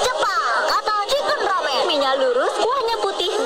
Jepang atau chicken ramen. Minyak lurus, kuahnya putih,